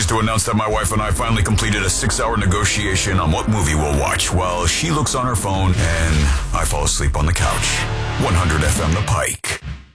to announce that my wife and I finally completed a 6-hour negotiation on what movie we'll watch while she looks on her phone and I fall asleep on the couch. 100 FM The Pike.